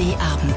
ARD-Abend.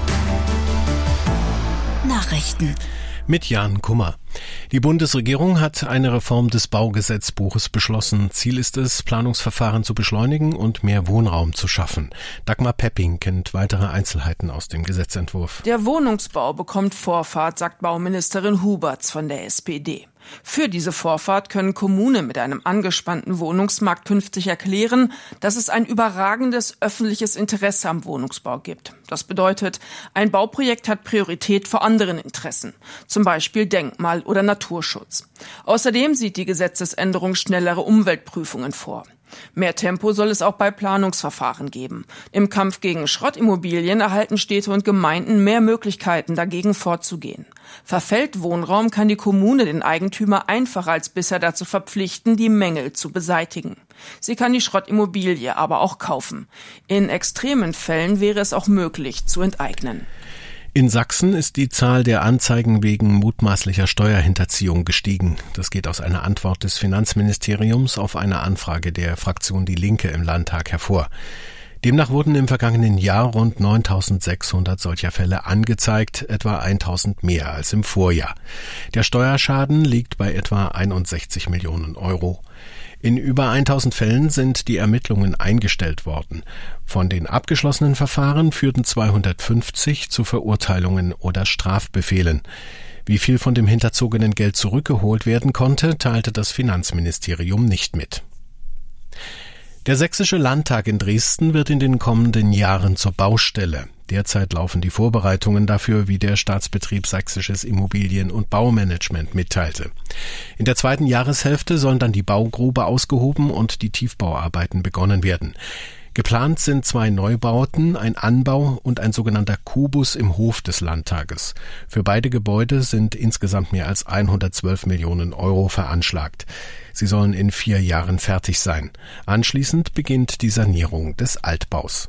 Nachrichten. Mit Jan Kummer. Die Bundesregierung hat eine Reform des Baugesetzbuches beschlossen. Ziel ist es, Planungsverfahren zu beschleunigen und mehr Wohnraum zu schaffen. Dagmar Pepping kennt weitere Einzelheiten aus dem Gesetzentwurf. Der Wohnungsbau bekommt Vorfahrt, sagt Bauministerin Huberts von der SPD. Für diese Vorfahrt können Kommunen mit einem angespannten Wohnungsmarkt künftig erklären, dass es ein überragendes öffentliches Interesse am Wohnungsbau gibt. Das bedeutet, ein Bauprojekt hat Priorität vor anderen Interessen, zum Beispiel Denkmal- oder Naturschutz. Außerdem sieht die Gesetzesänderung schnellere Umweltprüfungen vor. Mehr Tempo soll es auch bei Planungsverfahren geben. Im Kampf gegen Schrottimmobilien erhalten Städte und Gemeinden mehr Möglichkeiten, dagegen vorzugehen. Verfällt Wohnraum, kann die Kommune den Eigentümer einfacher als bisher dazu verpflichten, die Mängel zu beseitigen. Sie kann die Schrottimmobilie aber auch kaufen. In extremen Fällen wäre es auch möglich, zu enteignen. In Sachsen ist die Zahl der Anzeigen wegen mutmaßlicher Steuerhinterziehung gestiegen. Das geht aus einer Antwort des Finanzministeriums auf eine Anfrage der Fraktion Die Linke im Landtag hervor. Demnach wurden im vergangenen Jahr rund 9.600 solcher Fälle angezeigt, etwa 1.000 mehr als im Vorjahr. Der Steuerschaden liegt bei etwa 61 Millionen Euro. In über 1.000 Fällen sind die Ermittlungen eingestellt worden. Von den abgeschlossenen Verfahren führten 250 zu Verurteilungen oder Strafbefehlen. Wie viel von dem hinterzogenen Geld zurückgeholt werden konnte, teilte das Finanzministerium nicht mit. Der Sächsische Landtag in Dresden wird in den kommenden Jahren zur Baustelle. Derzeit laufen die Vorbereitungen dafür, wie der Staatsbetrieb Sächsisches Immobilien- und Baumanagement mitteilte. In der zweiten Jahreshälfte sollen dann die Baugrube ausgehoben und die Tiefbauarbeiten begonnen werden. Geplant sind 2 Neubauten, ein Anbau und ein sogenannter Kubus im Hof des Landtages. Für beide Gebäude sind insgesamt mehr als 112 Millionen Euro veranschlagt. Sie sollen in 4 Jahren fertig sein. Anschließend beginnt die Sanierung des Altbaus.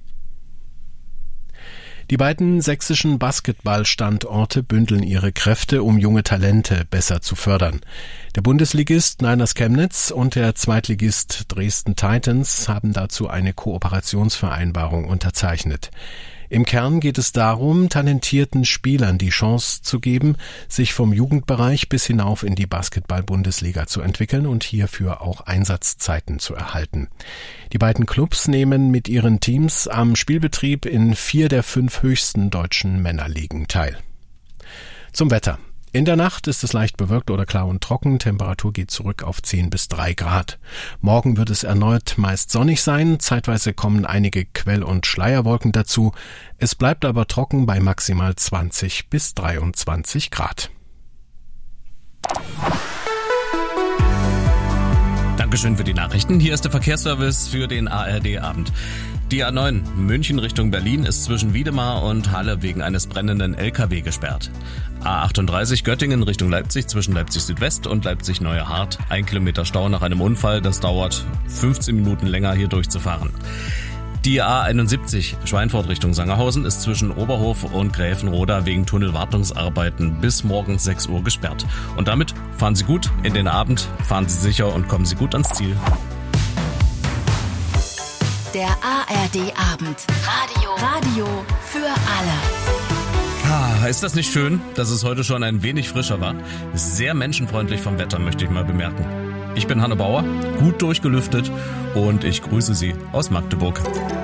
Die beiden sächsischen Basketballstandorte bündeln ihre Kräfte, um junge Talente besser zu fördern. Der Bundesligist Niners Chemnitz und der Zweitligist Dresden Titans haben dazu eine Kooperationsvereinbarung unterzeichnet. Im Kern geht es darum, talentierten Spielern die Chance zu geben, sich vom Jugendbereich bis hinauf in die Basketball-Bundesliga zu entwickeln und hierfür auch Einsatzzeiten zu erhalten. Die beiden Clubs nehmen mit ihren Teams am Spielbetrieb in 4 der 5 höchsten deutschen Männerligen teil. Zum Wetter. In der Nacht ist es leicht bewölkt oder klar und trocken. Temperatur geht zurück auf 10 bis 3 Grad. Morgen wird es erneut meist sonnig sein. Zeitweise kommen einige Quell- und Schleierwolken dazu. Es bleibt aber trocken bei maximal 20 bis 23 Grad. Dankeschön für die Nachrichten. Hier ist der Verkehrsservice für den ARD-Abend. Die A9 München Richtung Berlin ist zwischen Wiedemar und Halle wegen eines brennenden LKW gesperrt. A38 Göttingen Richtung Leipzig zwischen Leipzig Südwest und Leipzig Neue Hart. 1 Kilometer Stau nach einem Unfall. Das dauert 15 Minuten länger, hier durchzufahren. Die A71 Schweinfurt Richtung Sangerhausen ist zwischen Oberhof und Gräfenroda wegen Tunnelwartungsarbeiten bis morgens 6 Uhr gesperrt. Und damit fahren Sie gut in den Abend, fahren Sie sicher und kommen Sie gut ans Ziel. Der ARD-Abend. Radio für alle. Ist das nicht schön, dass es heute schon ein wenig frischer war? Sehr menschenfreundlich vom Wetter, möchte ich mal bemerken. Ich bin Hanne Bauer, gut durchgelüftet und ich grüße Sie aus Magdeburg.